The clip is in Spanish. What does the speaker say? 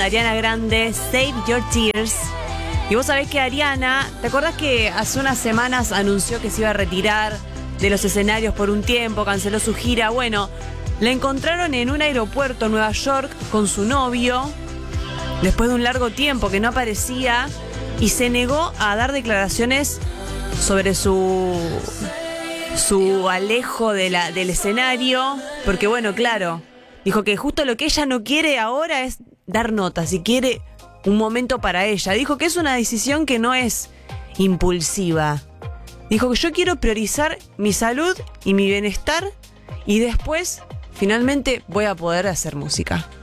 Ariana Grande, Save Your Tears. Y vos sabés que Ariana, ¿te acordás que hace unas semanas anunció que se iba a retirar de los escenarios por un tiempo, canceló su gira? Bueno, la encontraron en un aeropuerto en Nueva York con su novio, después de un largo tiempo que no aparecía, y se negó a dar declaraciones sobre su alejo del escenario, porque bueno, claro, dijo que justo lo que ella no quiere ahora es dar notas y quiere un momento para ella. Dijo que es una decisión que no es impulsiva. Dijo que yo quiero priorizar mi salud y mi bienestar y después finalmente voy a poder hacer música.